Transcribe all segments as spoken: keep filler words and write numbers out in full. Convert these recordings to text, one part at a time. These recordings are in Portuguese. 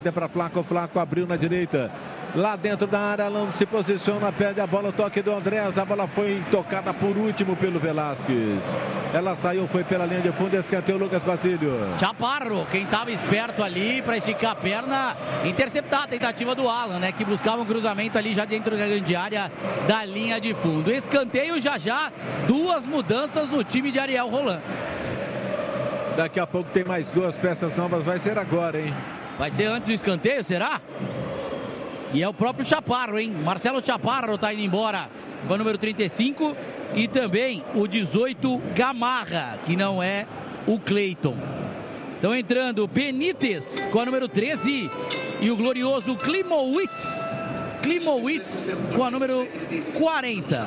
Para Flaco, Flaco abriu na direita, lá dentro da área, Alão se posiciona, perde a bola, o toque do Andrés, a bola foi tocada por último pelo Velasquez, ela saiu, foi pela linha de fundo, escanteio Lucas Basílio. Chaparro, quem estava esperto ali para esticar a perna, interceptar a tentativa do Alan, né, que buscava um cruzamento ali já dentro da grande área da linha de fundo. Escanteio já já, duas mudanças no time de Ariel Roland. Daqui a pouco tem mais duas peças novas, vai ser agora, hein? Vai ser antes do escanteio, será? E é o próprio Chaparro, hein? Marcelo Chaparro tá indo embora com o número trinta e cinco e também o dezoito, Gamarra, que não é o Cleiton. Estão entrando Benítez com a número treze e o glorioso Klimowicz. Klimowicz com a número quarenta.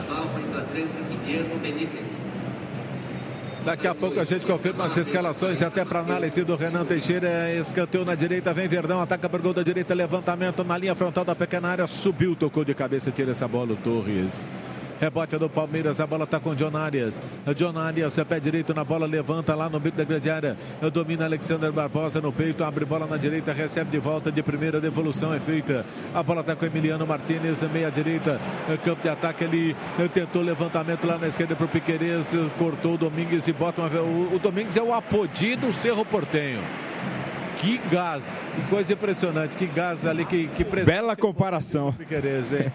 Daqui a pouco a gente confirma as escalações até para análise do Renan Teixeira. Escanteio na direita, vem Verdão, ataca por gol da direita, levantamento na linha frontal da pequena área, subiu, tocou de cabeça, tira essa bola o Torres. Rebote do Palmeiras, a bola está com o John Arias. John Arias, pé direito na bola, levanta lá no bico da grande área. Domina Alexander Barbosa no peito, abre bola na direita, recebe de volta de primeira, devolução é feita. A bola está com o Emiliano Martinez, meia direita, campo de ataque, ele tentou levantamento lá na esquerda para o Piquerez, cortou o Domingues e bota uma... O, o Domingues é o apodi do Cerro Porteño. Que gás, que coisa impressionante, que gás ali, que, que bela comparação. Piquerez, hein?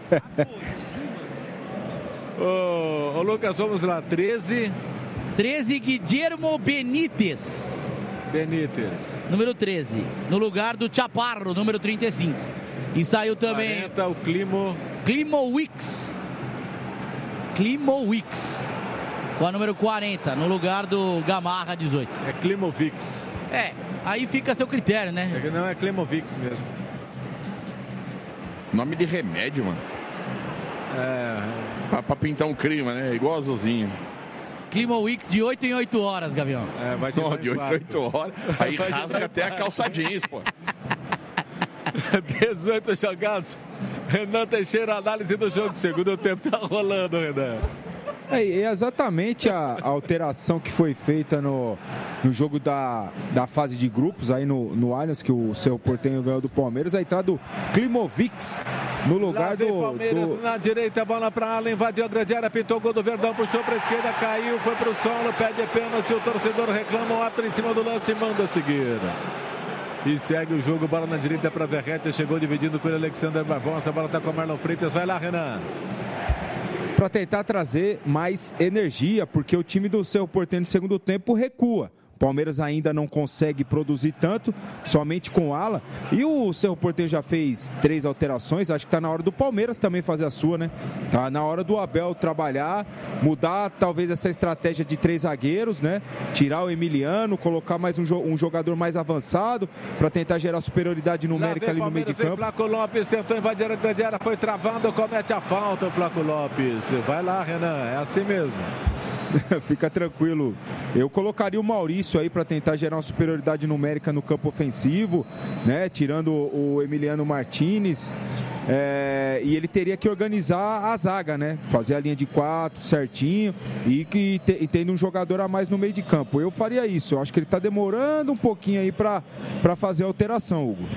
Ô, ô Lucas, vamos lá, treze. treze, Guillermo Benítez. Benítez. Número treze, no lugar do Chaparro, número trinta e cinco. E saiu também... quarenta, o Climo... Klimowicz. Klimowicz. Com a número quarenta, no lugar do Gamarra, dezoito. É Klimovicz. É, aí fica a seu critério, né? É que não é Klimovicz mesmo. Nome de remédio, mano. É... Pra, pra pintar um clima, né? Igual azulzinho. Klimowicz de oito em oito horas, Gavião. É, vai te Não, de oito em oito horas. Aí vai rasga até a calça jeans, pô. dezoito jogados. Renan Teixeira, análise do jogo. Segundo tempo tá rolando, Renan. É, é exatamente a, a alteração que foi feita no, no jogo da, da fase de grupos, aí no, no Allianz, que o Cerro Porteño ganhou do Palmeiras. Aí tá do Klimovicz no lugar do, Palmeiras do... na direita, bola para Alan, invadiu a grande área, pintou o gol do Verdão, puxou para a esquerda, caiu, foi para o solo, pede pênalti, o torcedor reclama, o árbitro em cima do lance e manda seguir. E segue o jogo, bola na direita para Verrete, chegou dividindo com o Alexander Barbosa, a bola está com o Marlon Freitas, vai lá, Renan. Para tentar trazer mais energia, porque o time do Cerro Porteño no segundo tempo recua. O Palmeiras ainda não consegue produzir tanto, somente com o Ala. E o Cerro Porteño já fez três alterações, acho que está na hora do Palmeiras também fazer a sua, né? Tá na hora do Abel trabalhar, mudar talvez essa estratégia de três zagueiros, né? Tirar o Emiliano, colocar mais um, jo- um jogador mais avançado para tentar gerar superioridade numérica ali no meio de campo. Flaco Lopes tentou invadir a grande área, foi travando, comete a falta o Flaco Lopes. Vai lá, Renan, é assim mesmo. Fica tranquilo. Eu colocaria o Maurício aí para tentar gerar uma superioridade numérica no campo ofensivo, né? Tirando o Emiliano Martinez. É, e ele teria que organizar a zaga, né? Fazer a linha de quatro certinho e, que, e tendo um jogador a mais no meio de campo. Eu faria isso. Eu acho que ele está demorando um pouquinho aí para fazer a alteração, Hugo.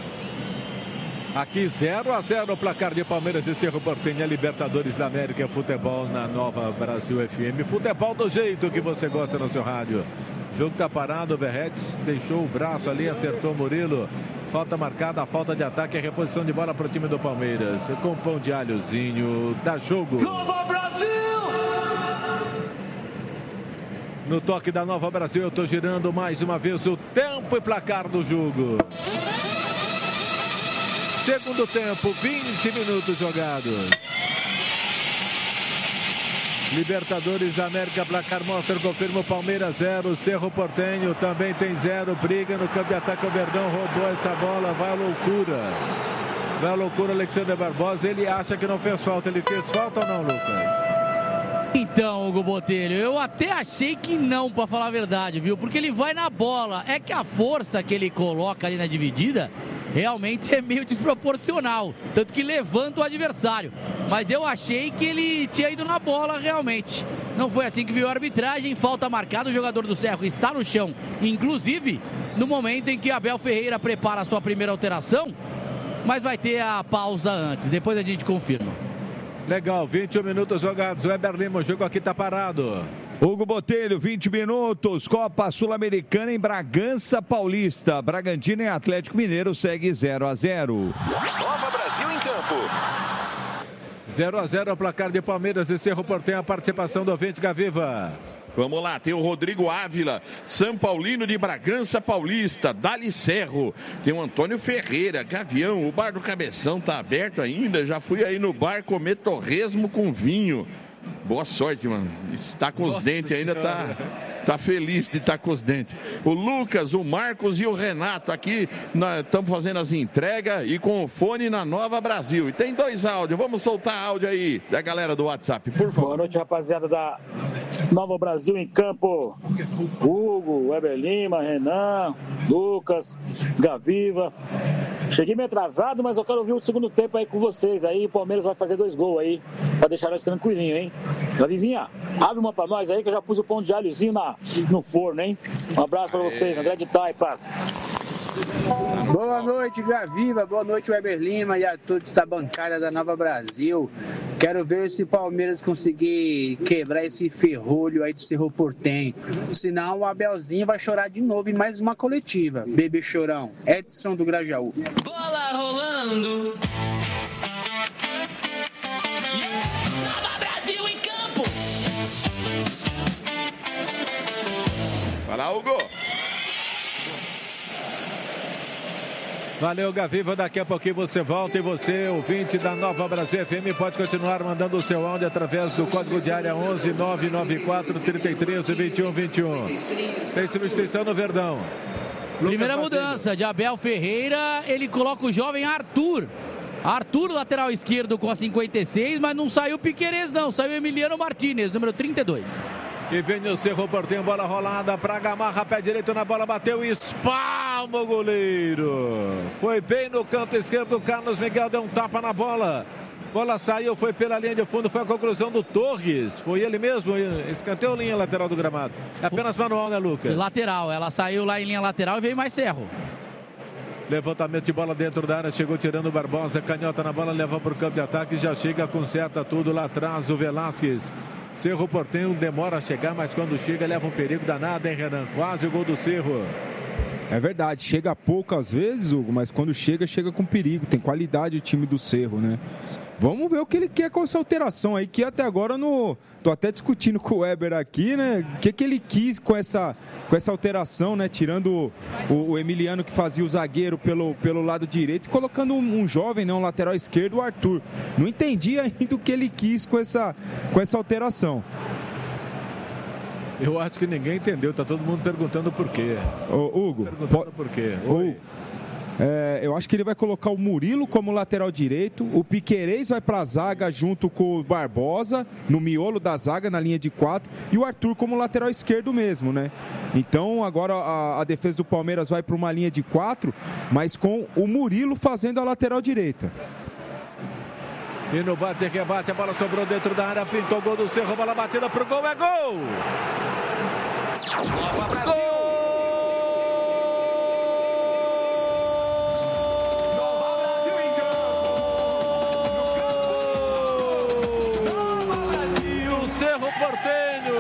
Aqui zero a zero o placar de Palmeiras e Cerro Porteño, Libertadores da América, futebol na Nova Brasil F M. Futebol do jeito que você gosta no seu rádio. O jogo tá parado, o Verretes deixou o braço ali, acertou o Murilo. Falta marcada, a falta de ataque, a reposição de bola para o time do Palmeiras. Com pão de alhozinho, dá jogo. Nova Brasil! No toque da Nova Brasil, eu tô girando mais uma vez o tempo e placar do jogo. Segundo tempo, vinte minutos jogados. Libertadores da América, placar mostra, confirma o Palmeiras zero, Cerro Porteño também tem zero, briga no campo de ataque, o Verdão roubou essa bola, vai à loucura. Vai à loucura Alexander Barbosa, ele acha que não fez falta, ele fez falta ou não, Lucas? Então, Hugo Botelho, eu até achei que não, pra falar a verdade, viu? Porque ele vai na bola, é que a força que ele coloca ali na dividida realmente é meio desproporcional, tanto que levanta o adversário. Mas eu achei que ele tinha ido na bola realmente. Não foi assim que viu a arbitragem. Falta marcada, o jogador do Cerro está no chão. Inclusive, no momento em que Abel Ferreira prepara a sua primeira alteração, mas vai ter a pausa antes. Depois a gente confirma. Legal, vinte e um minutos jogados. O Weber Lima, o jogo aqui tá parado. Hugo Botelho, vinte minutos. Copa Sul-Americana em Bragança Paulista. Bragantino e Atlético Mineiro segue zero a zero. Nova Brasil em campo. zero a zero é o placar de Palmeiras e Cerro Porteño. A participação do ouvinte Gaviva. Vamos lá, tem o Rodrigo Ávila, São Paulino de Bragança Paulista, Dali Cerro. Tem o Antônio Ferreira, Gavião, o bar do Cabeção tá aberto ainda. Já fui aí no bar comer torresmo com vinho. Boa sorte, mano. Está com os Nossa dentes ainda, tá, tá feliz de estar com os dentes. O Lucas, o Marcos e o Renato aqui, estamos fazendo as entregas e com o fone na Nova Brasil. E tem dois áudios, vamos soltar áudio aí da galera do WhatsApp, por favor. Boa noite, rapaziada da Nova Brasil em campo. Hugo, Weber Lima, Renan, Lucas, Gaviva. Cheguei meio atrasado, mas eu quero ouvir o segundo tempo aí com vocês. Aí o Palmeiras vai fazer dois gols aí, pra deixar nós tranquilinho, hein? Gavizinha, abre uma pra nós aí que eu já pus o pão de alhozinho na, no forno, hein? Um abraço pra vocês, André de Taipas. Boa noite, Gaviva. Boa noite, Weber Lima e a todos da bancada da Nova Brasil. Quero ver se o Palmeiras conseguir quebrar esse ferrolho aí do Cerro Porteño. Senão o Abelzinho vai chorar de novo em mais uma coletiva. Bebê chorão. Edson do Grajaú. Bola rolando. Nova Brasil em campo. Vai lá, Hugo. Valeu, Gaviva. Daqui a pouquinho você volta e você, ouvinte da Nova Brasil F M, pode continuar mandando o seu áudio através do código de área onze nove nove quatro, trinta e três, vinte e um, vinte e um. Tem substituição no Verdão. Primeira mudança de Abel Ferreira, ele coloca o jovem Arthur. Arthur, lateral esquerdo com a cinquenta e seis, mas não saiu Piquerez não, saiu Emiliano Martínez, número trinta e dois. E vem o Cerro Porteño, bola rolada para Gamarra, pé direito na bola, bateu e espalma o goleiro. Foi bem no canto esquerdo, Carlos Miguel deu um tapa na bola. Bola saiu, foi pela linha de fundo, foi a conclusão do Torres. Foi ele mesmo, escanteou a linha lateral do gramado. É apenas manual, né, Lucas? Lateral, ela saiu lá em linha lateral e veio mais Cerro. Levantamento de bola dentro da área, chegou tirando o Barbosa, canhota na bola, leva para o campo de ataque, já chega, conserta tudo lá atrás o Velasquez. Cerro Porteño demora a chegar, mas quando chega leva um perigo danado, hein, Renan? Quase o gol do Cerro. É verdade, chega poucas vezes, Hugo, mas quando chega, chega com perigo. Tem qualidade o time do Cerro, né? Vamos ver o que ele quer com essa alteração aí, que até agora no... tô até discutindo com o Weber aqui, né? O que, que ele quis com essa, com essa alteração, né? Tirando o, o Emiliano, que fazia o zagueiro pelo, pelo lado direito, e colocando um, um jovem, né? Um lateral esquerdo, o Arthur. Não entendi ainda o que ele quis com essa, com essa alteração. Eu acho que ninguém entendeu, tá todo mundo perguntando por quê. Ô, Hugo, perguntando por quê. Oi. É, eu acho que ele vai colocar o Murilo como lateral direito, o Piquerez vai para a zaga junto com o Barbosa, no miolo da zaga, na linha de quatro, e o Arthur como lateral esquerdo mesmo, né? Então agora a, a defesa do Palmeiras vai para uma linha de quatro, mas com o Murilo fazendo a lateral direita. E no bate que bate, a bola sobrou dentro da área, pintou o gol do Cerro, bola batida pro gol, é gol! Gol! Cerro Porteño,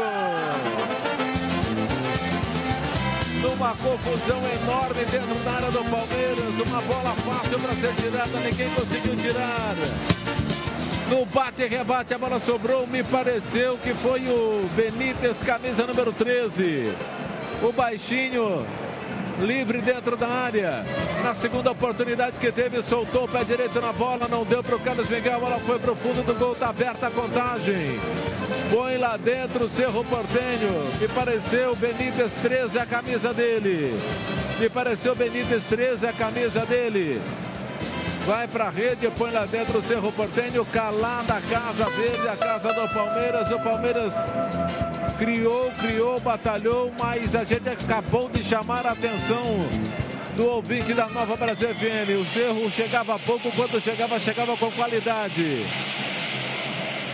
numa confusão enorme dentro da área do Palmeiras, uma bola fácil para ser tirada, ninguém conseguiu tirar. No bate e rebate a bola sobrou, me pareceu que foi o Benítez, camisa número treze, o baixinho, livre dentro da área. Na segunda oportunidade que teve, soltou o pé direito na bola, não deu para o Carlos Miguel, a bola foi para o fundo do gol, está aberta a contagem. Põe lá dentro o Cerro Porteño. Me pareceu Benítez treze, a camisa dele. Me pareceu Benítez treze, a camisa dele. Vai para a rede, põe lá dentro o Cerro Porteño, calada a casa verde, a casa do Palmeiras. O Palmeiras criou, criou, batalhou, mas a gente acabou de chamar a atenção do ouvinte da Nova Brasil F M. O Cerro chegava pouco, quando chegava, chegava com qualidade.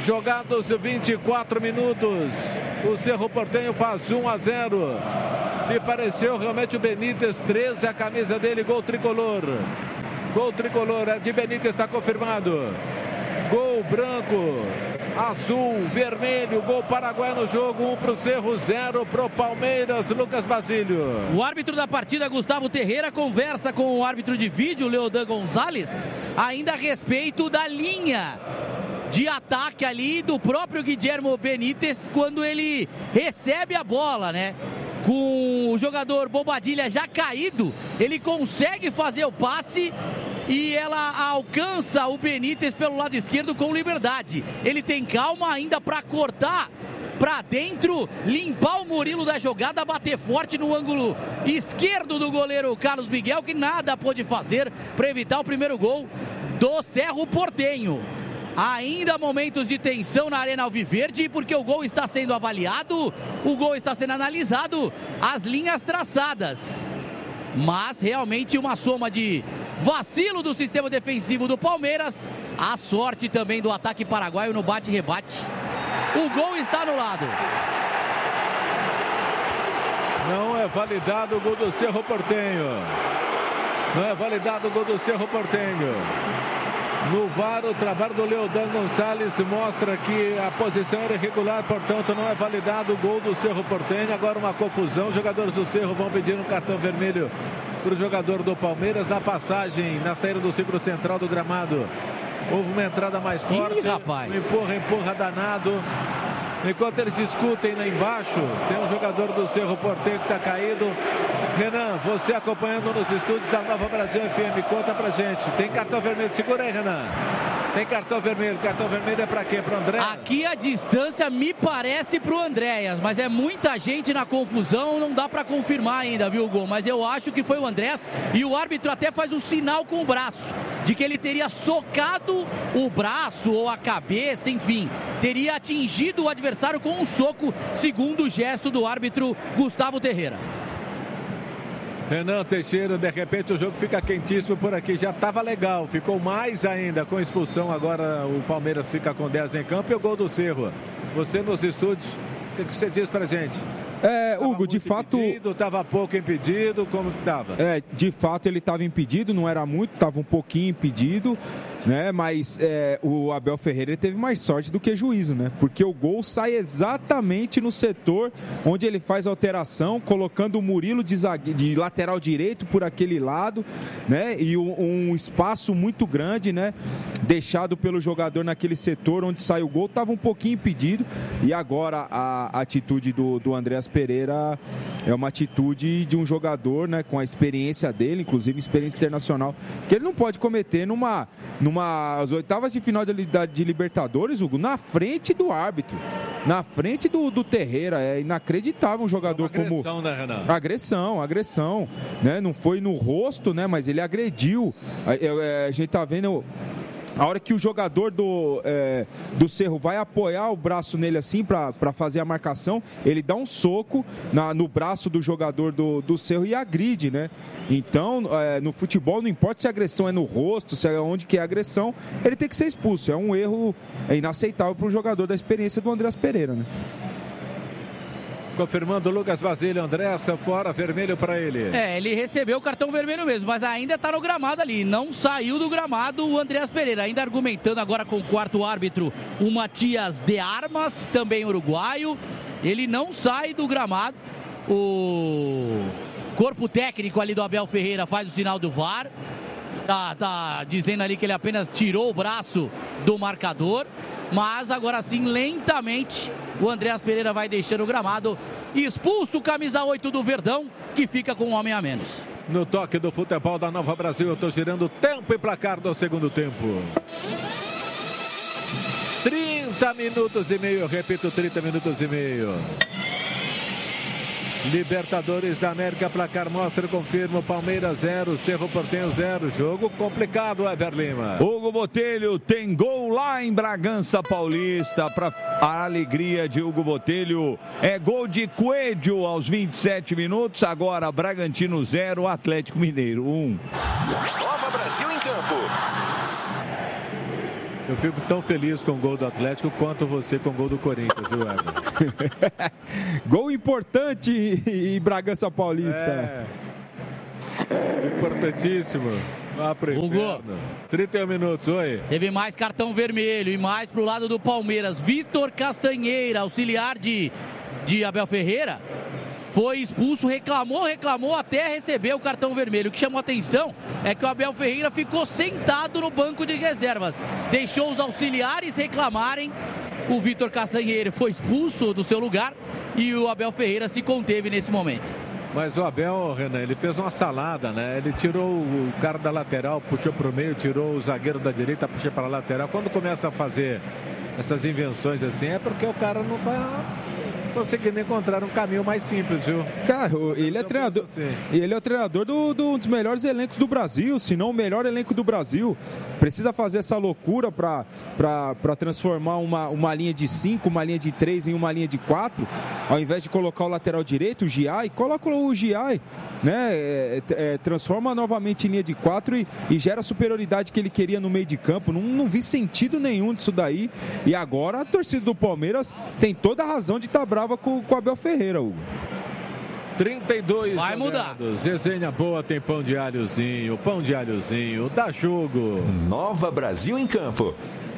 Jogados vinte e quatro minutos. O Cerro Porteño faz um a zero. Me pareceu realmente o Benítez, treze a camisa dele, gol tricolor. Gol tricolor, é de Benítez, está confirmado. Gol branco, azul, vermelho, gol paraguai no jogo, um para o Cerro, zero para o Palmeiras. Lucas Basílio. O árbitro da partida, Gustavo Terreira, conversa com o árbitro de vídeo, Leodan Gonzalez, ainda a respeito da linha de ataque ali do próprio Guillermo Benítez quando ele recebe a bola, né? Com o jogador Bobadilha já caído, ele consegue fazer o passe e ela alcança o Benítez pelo lado esquerdo com liberdade. Ele tem calma ainda para cortar para dentro, limpar o Murilo da jogada, bater forte no ângulo esquerdo do goleiro Carlos Miguel, que nada pôde fazer para evitar o primeiro gol do Cerro Porteño. Ainda momentos de tensão na Arena Alviverde, porque o gol está sendo avaliado, o gol está sendo analisado, as linhas traçadas. Mas realmente uma soma de vacilo do sistema defensivo do Palmeiras, a sorte também do ataque paraguaio no bate-rebate. O gol está anulado. Não é validado o gol do Cerro Porteño. Não é validado o gol do Cerro Porteño. No V A R, o trabalho do Leodan Gonzalez mostra que a posição era irregular, portanto não é validado o gol do Cerro Porteño. Agora uma confusão, os jogadores do Cerro vão pedir um cartão vermelho para o jogador do Palmeiras na passagem, na saída do círculo central do gramado. Houve uma entrada mais forte, Ih, rapaz. um empurra, empurra danado. Enquanto eles discutem lá embaixo, tem um jogador do Cerro Porteño que está caído. Renan, você acompanhando nos estúdios da Nova Brasil F M, conta pra gente. Tem cartão vermelho, segura aí, Renan. Tem cartão vermelho, cartão vermelho é pra quê? Pro André? Aqui a distância me parece pro Andréas, mas é muita gente na confusão, não dá pra confirmar ainda, viu, Gol? Mas eu acho que foi o Andrés e o árbitro até faz um sinal com o braço, de que ele teria socado o braço ou a cabeça, enfim, teria atingido o adversário com um soco, segundo o gesto do árbitro Gustavo Terreira. Renan Teixeira, de repente o jogo fica quentíssimo por aqui, já estava legal, ficou mais ainda com expulsão, agora o Palmeiras fica com dez em campo e o gol do Cerro. Você nos estúdios, o que, que você diz pra gente? É, tava Hugo, de fato... Estava pouco impedido, como que estava? É, de fato ele estava impedido, não era muito, estava um pouquinho impedido, né? Mas é, o Abel Ferreira teve mais sorte do que juízo, né? Porque o gol sai exatamente no setor onde ele faz a alteração, colocando o Murilo de, zague... de lateral direito por aquele lado, né? E um, um espaço muito grande, né? Deixado pelo jogador naquele setor onde sai o gol, estava um pouquinho impedido. E agora a, a atitude do, do Andréas Pereira é uma atitude de um jogador, né, com a experiência dele, inclusive experiência internacional, que ele não pode cometer numa, numa as oitavas de final de, de Libertadores, Hugo, na frente do árbitro, na frente do, do Terreira. É inacreditável um jogador é uma agressão, como... né, Renan? Agressão, agressão, né? Não foi no rosto, né, mas ele agrediu. A, a, a gente tá vendo... A hora que o jogador do, é, do Cerro vai apoiar o braço nele assim para fazer a marcação, ele dá um soco na, no braço do jogador do, do Cerro e agride, né? Então, é, no futebol não importa se a agressão é no rosto, se é onde que é a agressão, ele tem que ser expulso. É um erro é inaceitável para um jogador da experiência do Andréas Pereira, né? Confirmando o Lucas Basílio, Andréas fora, vermelho para ele. É, ele recebeu o cartão vermelho mesmo, mas ainda está no gramado ali, não saiu do gramado o Andréas Pereira, ainda argumentando agora com o quarto árbitro, o Matias de Armas, também uruguaio, ele não sai do gramado, o corpo técnico ali do Abel Ferreira faz o sinal do V A R, tá, tá dizendo ali que ele apenas tirou o braço do marcador, mas agora sim, lentamente, o Andréas Pereira vai deixando o gramado e expulso o camisa oito do Verdão, que fica com um homem a menos. No toque do futebol da Nova Brasil, eu estou girando tempo e placar do segundo tempo. trinta minutos e meio, eu repito, trinta minutos e meio. Libertadores da América, placar mostra e confirma, Palmeiras zero, Cerro Porteño zero, jogo complicado, Weber Lima. Hugo Botelho tem gol lá em Bragança Paulista, para a alegria de Hugo Botelho, é gol de Coelho aos vinte e sete minutos, agora Bragantino zero, Atlético Mineiro um. Nova Brasil em campo. Eu fico tão feliz com o gol do Atlético quanto você com o gol do Corinthians, viu, Everton? Gol importante em Bragança Paulista. É. Importantíssimo. Lá pro Hugo. inferno. trinta e um minutos, oi. Teve mais cartão vermelho e mais pro lado do Palmeiras. Vitor Castanheira, auxiliar de, de Abel Ferreira, foi expulso, reclamou, reclamou até receber o cartão vermelho. O que chamou a atenção é que o Abel Ferreira ficou sentado no banco de reservas. Deixou os auxiliares reclamarem. O Vitor Castanheira foi expulso do seu lugar e o Abel Ferreira se conteve nesse momento. Mas o Abel, Renan, ele fez uma salada, né? Ele tirou o cara da lateral, puxou para o meio, tirou o zagueiro da direita, puxou para a lateral. Quando começa a fazer essas invenções assim, é porque o cara não está conseguindo encontrar um caminho mais simples, viu? Cara, ele é treinador, ele é o treinador do, do, um dos melhores elencos do Brasil, se não o melhor elenco do Brasil. Precisa fazer essa loucura para transformar uma, uma linha de cinco, uma linha de três em uma linha de quatro, ao invés de colocar o lateral direito, o Giai, coloca o Giai, né? É, é, transforma novamente em linha de quatro e, e gera a superioridade que ele queria no meio de campo. Não, não vi sentido nenhum disso daí. E agora a torcida do Palmeiras tem toda a razão de estar brava com, com o Abel Ferreira, Hugo. trinta e dois vai mudar. Resenha boa, tem pão de alhozinho, pão de alhozinho, dá jogo. Nova Brasil em campo.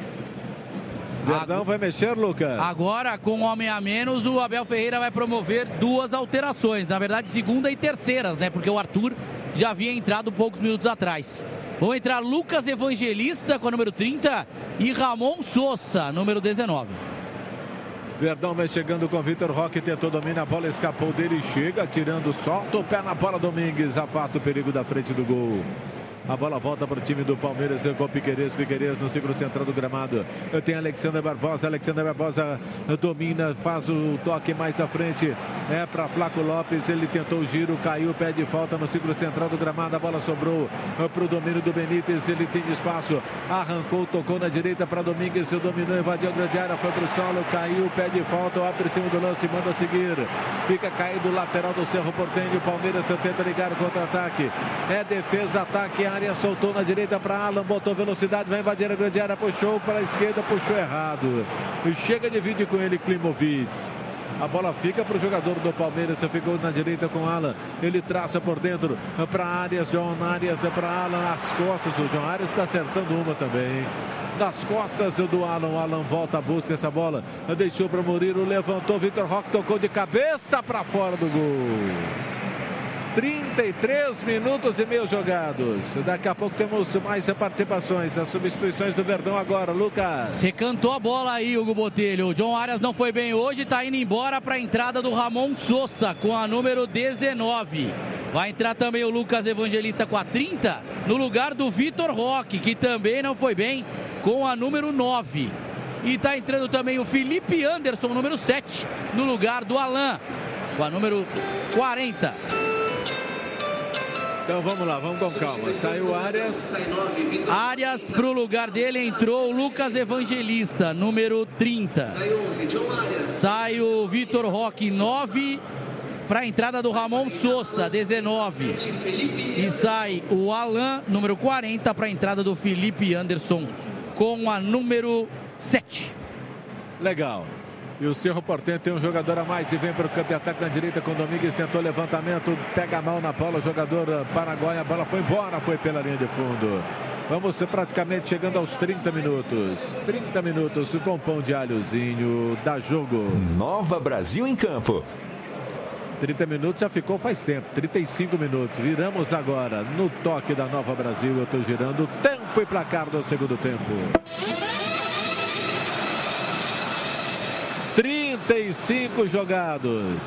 Verdão vai mexer, Lucas. Agora, com um homem a menos, o Abel Ferreira vai promover duas alterações. Na verdade, segunda e terceiras, né? Porque o Arthur já havia entrado poucos minutos atrás. Vão entrar Lucas Evangelista com a número trinta e Ramon Sousa, número dezenove. Verdão vai chegando com Vitor Roque, tentou domínio, a bola escapou dele, chega, tirando, solta o pé na bola, Domingues, afasta o perigo da frente do gol. A bola volta para o time do Palmeiras com Piquerez, Piquerez no círculo central do gramado. Tem Alexander Barbosa, Alexander Barbosa domina, faz o toque mais à frente. É para Flaco Lopes, ele tentou o giro, caiu, pede falta no círculo central do gramado. A bola sobrou para o domínio do Benítez, ele tem espaço, arrancou, tocou na direita para Domingues, dominou, invadiu a grande área, foi para o solo, caiu, pede falta, abre em cima do lance, manda seguir. Fica caído o lateral do Cerro Porteño, Palmeiras tenta ligar o contra-ataque. É defesa, ataque, área, soltou na direita para Alan, botou velocidade, vai invadir a grande área, puxou para a esquerda, puxou errado. Chega de vídeo com ele, Klimovic. A bola fica para o jogador do Palmeiras, ficou na direita com Alan. Ele traça por dentro para Arias, John Arias, para Alan, as costas do John Arias, está acertando uma também. Das costas do Alan, Alan volta, busca essa bola, deixou para o Murilo, levantou, Vitor Roque tocou de cabeça para fora do gol. trinta e três minutos e meio jogados. Daqui a pouco temos mais participações. As substituições do Verdão agora, Lucas. Você cantou a bola aí, Hugo Botelho. O John Arias não foi bem hoje, está indo embora para a entrada do Ramon Sousa com a número dezenove. Vai entrar também o Lucas Evangelista com a trinta, no lugar do Vitor Roque, que também não foi bem, com a número nove. E está entrando também o Felipe Anderson, número sete, no lugar do Alan, com a número quarenta. Então vamos lá, vamos com calma. Saiu Arias. Arias, para o lugar dele entrou o Lucas Evangelista, número trinta. Sai o Vitor Roque, nove, para a entrada do Ramon Sousa, dezenove. E sai o Alan, número quarenta, para a entrada do Felipe Anderson, com a número sete. Legal. E o Cerro Porteño tem um jogador a mais e vem para o campo de ataque na direita com o Domingues, tentou levantamento, pega mal na bola, o jogador paraguaio, a bola foi embora, foi pela linha de fundo. Vamos praticamente chegando aos trinta minutos. trinta minutos com pão de alhozinho, dá jogo. Nova Brasil em campo. trinta minutos já ficou faz tempo, trinta e cinco minutos. Viramos agora no toque da Nova Brasil, eu estou girando tempo e placar do segundo tempo. trinta e cinco jogados.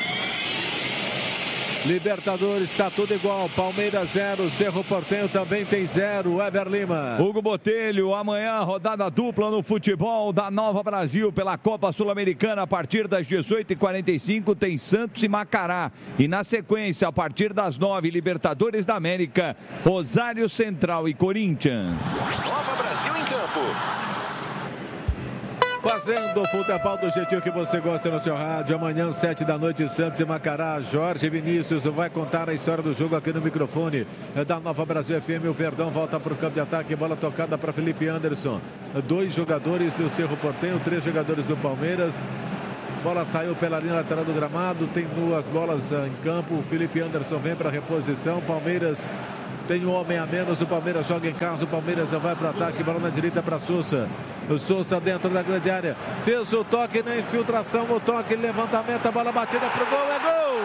Libertadores, está tudo igual. Palmeiras zero, Cerro Porteño também tem zero. Weber Lima. Hugo Botelho, amanhã rodada dupla no futebol da Nova Brasil pela Copa Sul-Americana. A partir das dezoito e quarenta e cinco tem Santos e Macará. E na sequência, a partir das nove, Libertadores da América, Rosário Central e Corinthians. Nova Brasil em campo. Fazendo o futebol do jeitinho que você gosta no seu rádio. Amanhã, sete da noite, Santos e Macará. Jorge Vinícius vai contar a história do jogo aqui no microfone da Nova Brasil F M. O Verdão volta para o campo de ataque. Bola tocada para Felipe Anderson. Dois jogadores do Cerro Porteño, três jogadores do Palmeiras. Bola saiu pela linha lateral do gramado. Tem duas bolas em campo. O Felipe Anderson vem para a reposição. Palmeiras tem um homem a menos. O Palmeiras joga em casa. O Palmeiras vai para o ataque. Bola na direita para Sousa. O Sousa dentro da grande área. Fez o toque na infiltração. O toque, levantamento. A bola batida para o gol. É gol!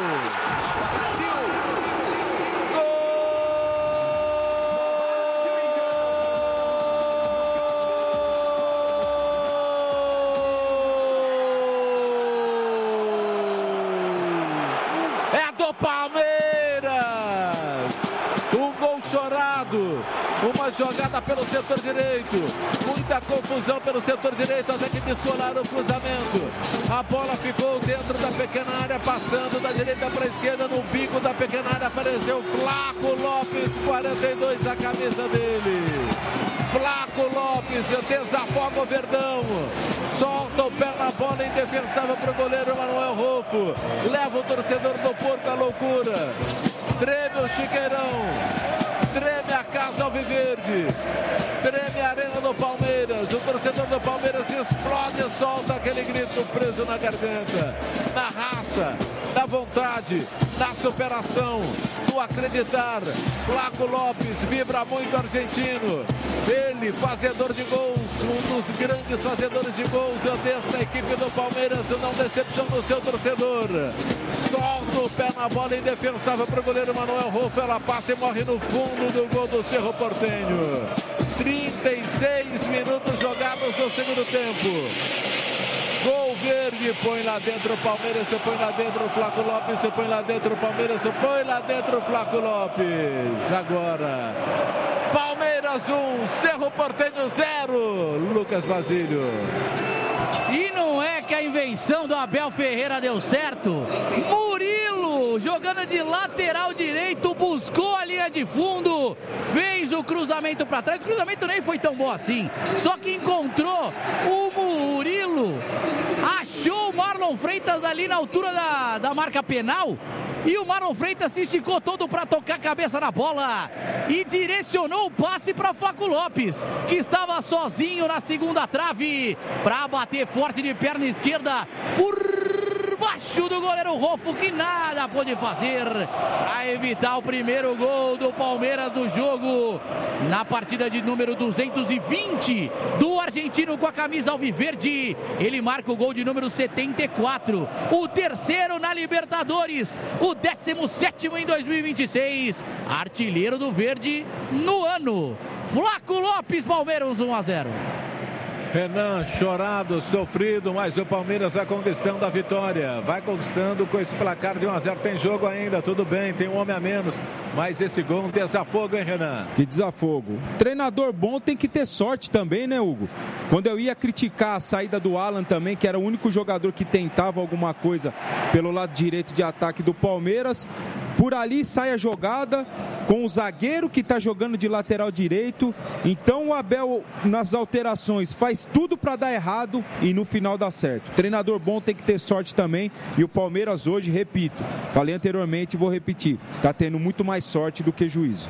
Uma jogada pelo setor direito, muita confusão pelo setor direito, até que descolaram o cruzamento. A bola ficou dentro da pequena área, passando da direita para a esquerda, no bico da pequena área apareceu Flaco Lopes, quarenta e dois, a camisa dele. Flaco Lopes desafoga o Verdão, solta o pé na bola indefensável para o goleiro Manuel Rolfo, leva o torcedor do Porto à loucura, treme o Chiqueirão. Treme a casa alviverde, treme a arena do Palmeiras, o torcedor do Palmeiras explode e solta aquele grito preso na garganta, na raça, na vontade, na superação, no acreditar. Flaco Lopes vibra muito argentino, ele fazedor de gols, um dos grandes fazedores de gols desta equipe do Palmeiras, não decepciona o seu torcedor, solta o pé na bola indefensável para o goleiro Manuel Rolfo, ela passa e morre no fundo do gol do Cerro Porteño. trinta e seis minutos jogados no segundo tempo. Gol verde, põe lá dentro o Palmeiras, você põe lá dentro o Flaco Lopes, você põe lá dentro o Palmeiras, você põe lá dentro o Flaco Lopes. Agora, Palmeiras um, Cerro Porteño zero. Lucas Basílio. E não é que a invenção do Abel Ferreira deu certo. Murilo, jogando de lateral direito, buscou a linha de fundo, fez o cruzamento para trás. O cruzamento nem foi tão bom assim, só que encontrou o Murilo, achou o Marlon Freitas ali na altura da, da marca penal. E o Marlon Freitas se esticou todo para tocar a cabeça na bola e direcionou o passe para Flaco Lopes, que estava sozinho na segunda trave, para bater forte de perna esquerda por baixo do goleiro Rolfo, que nada pôde fazer para evitar o primeiro gol do Palmeiras do jogo, na partida de número duzentos e vinte do argentino com a camisa alviverde. Ele marca o gol de número setenta e quatro, o terceiro na Libertadores, o décimo sétimo em dois mil e vinte e seis, artilheiro do verde no ano. Flaco Lopes, Palmeiras um a zero. Renan, chorado, sofrido, mas o Palmeiras vai conquistando a vitória. Vai conquistando com esse placar de um a zero. Tem jogo ainda, tudo bem, tem um homem a menos. Mas esse gol, um desafogo, hein, Renan? Que desafogo. Treinador bom tem que ter sorte também, né, Hugo? Quando eu ia criticar a saída do Alan também, que era o único jogador que tentava alguma coisa pelo lado direito de ataque do Palmeiras, por ali sai a jogada com o zagueiro que está jogando de lateral direito. Então o Abel, nas alterações, faz tudo para dar errado e no final dá certo. Treinador bom tem que ter sorte também. E o Palmeiras hoje, repito, falei anteriormente e vou repetir, está tendo muito mais sorte do que juízo.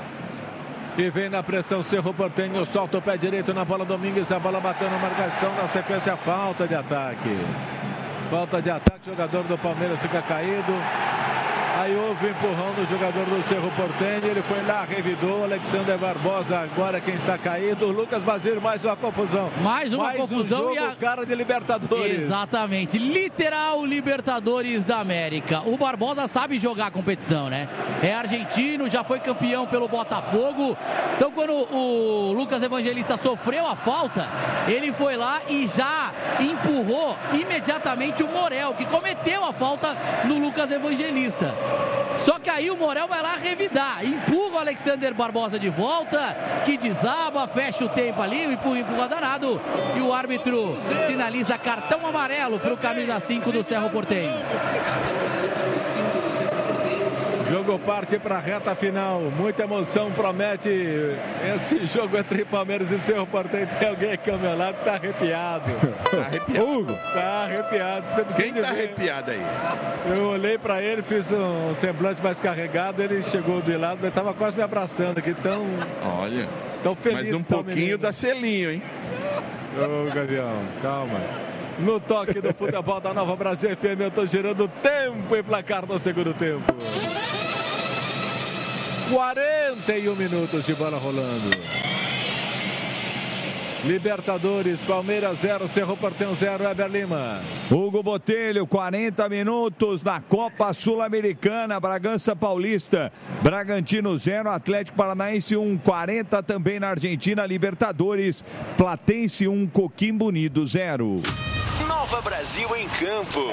E vem na pressão Cerro Porteño, solta o pé direito na bola Domingues, a bola bateu na marcação, na sequência falta de ataque. Falta de ataque, jogador do Palmeiras fica caído. Aí houve empurrão do jogador do Cerro Porteño, ele foi lá, revidou, Alexander Barbosa, agora quem está caído, Lucas Basílio, mais uma confusão. Mais uma mais confusão um jogo, e a... cara de Libertadores. Exatamente, literal Libertadores da América. O Barbosa sabe jogar a competição, né? É argentino, já foi campeão pelo Botafogo. Então quando o Lucas Evangelista sofreu a falta, ele foi lá e já empurrou imediatamente o Morel, que cometeu a falta no Lucas Evangelista. Só que aí o Morel vai lá revidar, empurra o Alexander Barbosa de volta, que desaba, fecha o tempo ali, o empurra, empurra danado, e o árbitro sinaliza cartão amarelo para o camisa cinco do Cerro Porteño. O jogo parte para a reta final. Muita emoção promete esse jogo entre Palmeiras e Cerro Porteño. Tem alguém aqui ao meu lado que tá arrepiado. Tá arrepiado? Hugo? Tá arrepiado. Você precisa Quem tá ver. arrepiado aí? Eu olhei para ele, fiz um semblante mais carregado. Ele chegou do lado, mas tava quase me abraçando aqui. Tão, Olha, tão feliz. mas um que tá o pouquinho menino. dá selinho, hein? Ô, Gavião, calma. No toque do futebol da Nova Brasil F M, eu tô girando tempo e placar no segundo tempo. quarenta e um minutos de bola rolando. Libertadores, Palmeiras zero, Cerro Porteño zero, Weber Lima. Hugo Botelho, quarenta minutos na Copa Sul-Americana, Bragança Paulista, Bragantino zero, Atlético Paranaense um, quarenta também na Argentina, Libertadores, Platense um, Coquimbo Unido zero. Nova Brasil em campo.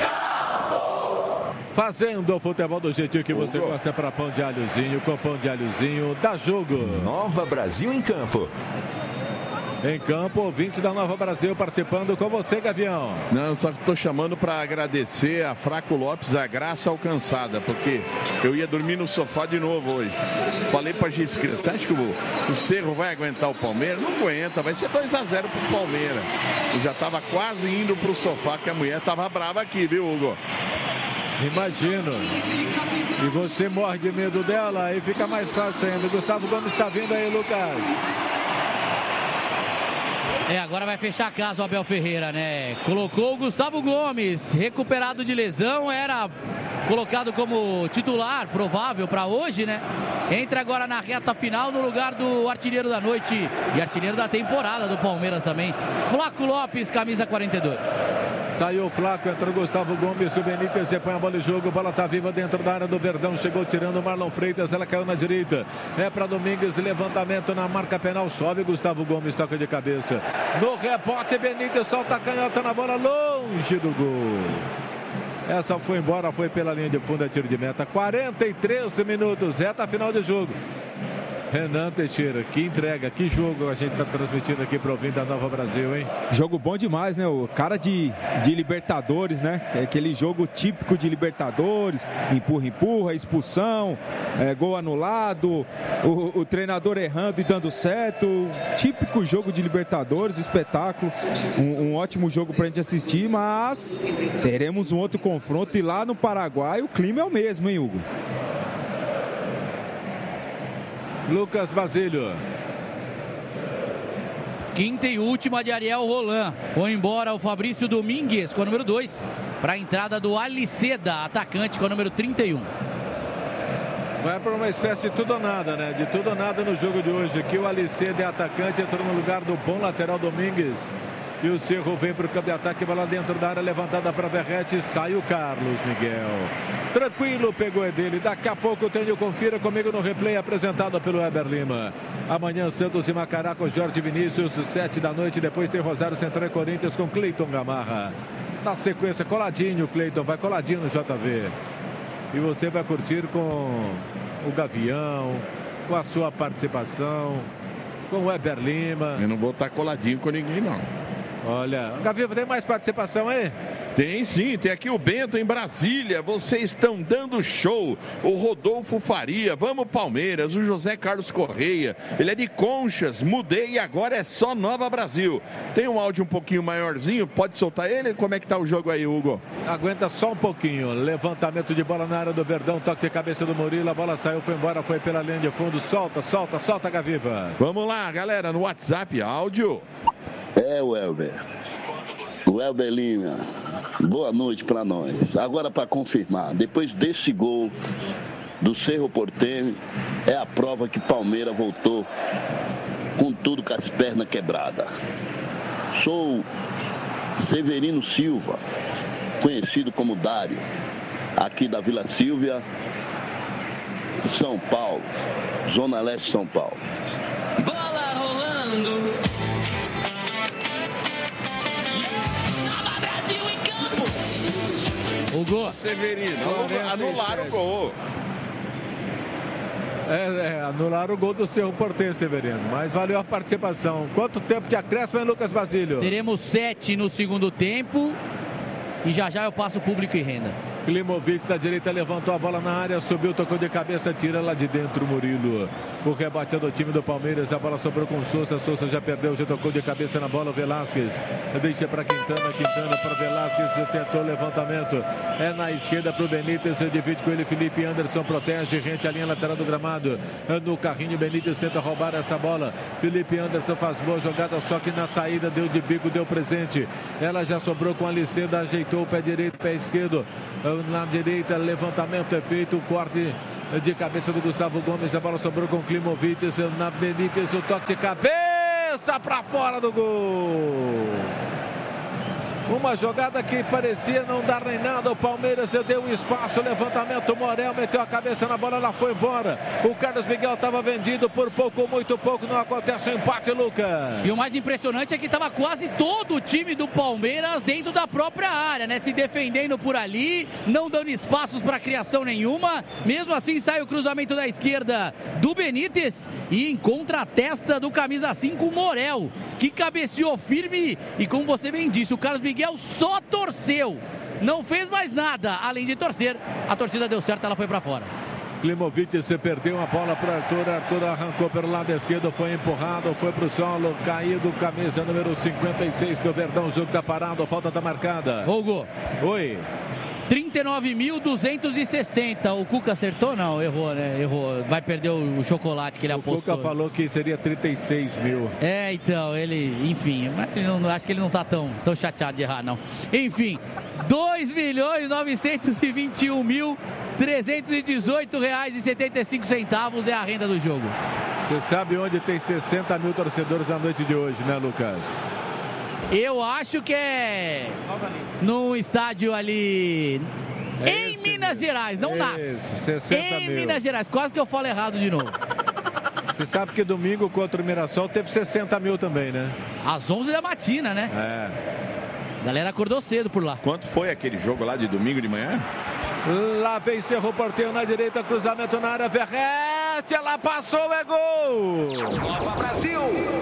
Fazendo o futebol do jeitinho que você gosta para pão de alhozinho, com pão de alhozinho, dá jogo. Nova Brasil em campo. Em campo, ouvinte da Nova Brasil participando com você, Gavião. Não, só que estou chamando para agradecer a Fraco Lopes a graça alcançada, porque eu ia dormir no sofá de novo hoje. Falei para a Giscra, você acha que o, o Cerro vai aguentar o Palmeiras? Não aguenta, vai ser dois a zero para o Palmeiras. Eu já estava quase indo para o sofá, que a mulher estava brava aqui, viu, Hugo? Imagino. E você morre de medo dela, aí fica mais fácil ainda. Gustavo Gomes está vindo aí, Lucas. É, agora vai fechar a casa o Abel Ferreira, né? Colocou o Gustavo Gomes, recuperado de lesão, era colocado como titular, provável para hoje, né? Entra agora na reta final no lugar do artilheiro da noite e artilheiro da temporada do Palmeiras também, Flaco Lopes, camisa quarenta e dois. Saiu o Flaco, entrou Gustavo Gomes, o Benítez, você põe a bola em jogo, a bola tá viva dentro da área do Verdão, chegou tirando o Marlon Freitas, ela caiu na direita, é para Domingues, levantamento na marca penal, sobe Gustavo Gomes, toca de cabeça, no rebote Benítez, solta a canhota na bola, longe do gol. Essa foi embora, foi pela linha de fundo, é tiro de meta. quarenta e três minutos, reta final de jogo. Renan Teixeira, que entrega, que jogo a gente está transmitindo aqui para o ouvinte da Nova Brasil, hein? Jogo bom demais, né? O cara de, de Libertadores, né? É aquele jogo típico de Libertadores, empurra, empurra, expulsão, é, gol anulado, o, o treinador errando e dando certo. Típico jogo de Libertadores, espetáculo. Um, um ótimo jogo para a gente assistir, mas teremos um outro confronto e lá no Paraguai o clima é o mesmo, hein, Hugo? Lucas Basílio. Quinta e última de Ariel Roland. Foi embora o Fabrício Domingues com o número dois para a entrada do Aliceda, atacante com o número trinta e um. Vai para uma espécie de tudo ou nada, né? De tudo ou nada no jogo de hoje. Aqui o Aliceda é atacante, entrou no lugar do bom lateral Domingues. E o Cerro vem para o campo de ataque, bola dentro da área, levantada para Verrete, sai o Carlos Miguel. Tranquilo, pegou é dele. Daqui a pouco tem o Confira comigo no replay apresentado pelo Weber Lima. Amanhã Santos e Macará com Jorge Vinícius, sete da noite. Depois tem Rosário Central e Corinthians com Cleiton Gamarra. Na sequência, coladinho, Cleiton, vai coladinho no J V. E você vai curtir com o Gavião, com a sua participação, com o Weber Lima. Eu não vou estar coladinho com ninguém, não. Olha, Gavião, tem mais participação aí? Tem sim, tem aqui o Bento em Brasília. Vocês estão dando show. O Rodolfo Faria, vamos Palmeiras. O José Carlos Correia, ele é de Conchas. Mudei e agora é só Nova Brasil. Tem um áudio um pouquinho maiorzinho, pode soltar ele? Como é que tá o jogo aí, Hugo? Aguenta só um pouquinho. Levantamento de bola na área do Verdão, toque de cabeça do Murilo. A bola saiu, foi embora, foi pela linha de fundo. Solta, solta, solta, Gaviva. Vamos lá, galera, no WhatsApp, áudio. É, Welber. Welber Lima, boa noite para nós. Agora, para confirmar, depois desse gol do Cerro Porteño, é a prova que Palmeiras voltou com tudo com as pernas quebradas. Sou Severino Silva, conhecido como Dário, aqui da Vila Sílvia, São Paulo, Zona Leste, São Paulo. Bola rolando. O gol. Severino, anularam o gol. É, é, anularam o gol do Cerro Porteño, Severino. Mas valeu a participação. Quanto tempo de acréscimo, hein, Lucas Basílio? Teremos sete no segundo tempo. E já já eu passo público e renda. Klimovic da direita levantou a bola na área, subiu, tocou de cabeça, tira lá de dentro o Murilo. O rebate é do time do Palmeiras, a bola sobrou com o Souza, Souza já perdeu, já tocou de cabeça na bola, o Velasquez deixa para Quintana, Quintana para Velasquez, tentou o levantamento, é na esquerda para o Benítez, divide com ele, Felipe Anderson protege, rente a linha lateral do gramado, no carrinho, Benítez tenta roubar essa bola, Felipe Anderson faz boa jogada, só que na saída deu de bico, deu presente, ela já sobrou com a Liceda, ajeitou o pé direito, pé esquerdo, na direita, levantamento é feito, corte de cabeça do Gustavo Gomes, a bola sobrou com o Klimovic, na Benítez, o toque de cabeça para fora do gol. Uma jogada que parecia não dar nem nada. O Palmeiras deu um espaço, levantamento. Morel meteu a cabeça na bola, ela foi embora. O Carlos Miguel estava vendido por pouco, muito pouco. Não acontece o empate, Lucas. E o mais impressionante é que estava quase todo o time do Palmeiras dentro da própria área, né? Se defendendo por ali, não dando espaços para criação nenhuma. Mesmo assim, sai o cruzamento da esquerda do Benítez e encontra a testa do camisa cinco, Morel, que cabeceou firme. E como você bem disse, o Carlos Miguel Miguel só torceu, não fez mais nada além de torcer. A torcida deu certo, ela foi para fora. Klimovic se perdeu a bola para Arthur, Arthur arrancou pelo lado esquerdo, foi empurrado, foi para o solo, caído, camisa número cinquenta e seis do Verdão, o jogo está parado, a falta está marcada. Hugo. Oi. trinta e nove mil duzentos e sessenta. O Cuca acertou? Não, errou, né? Errou. Vai perder o chocolate que ele o apostou. O Cuca falou que seria trinta e seis mil. É, então, ele, enfim, ele não, acho que ele não tá tão, tão chateado de errar, não. Enfim, dois milhões novecentos e vinte e um mil trezentos e dezoito reais e setenta e cinco centavos é a renda do jogo. Você sabe onde tem sessenta mil torcedores na noite de hoje, né, Lucas? Eu acho que é num estádio ali é em Minas mesmo. Gerais, não nasce. Em mil. Minas Gerais, quase que eu falo errado de novo. Você sabe que domingo contra o Mirassol teve sessenta mil também, né? Às onze da matina, né? É. A galera acordou cedo por lá. Quanto foi aquele jogo lá de domingo de manhã? Lá vem Cerro Porteiro na direita, cruzamento na área, Verrete, ela passou, é gol! Nova Brasil!